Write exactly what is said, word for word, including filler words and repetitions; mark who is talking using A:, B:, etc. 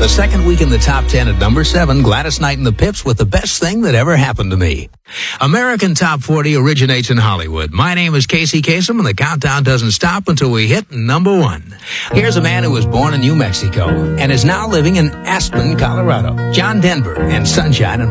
A: The second week in the top ten at number seven, Gladys Knight and the Pips with The Best Thing That Ever Happened to Me. American Top forty originates in Hollywood. My name is Casey Kasem, and the countdown doesn't stop until we hit number one. Here's a man who was born in New Mexico and is now living in Aspen, Colorado. John Denver and Sunshine and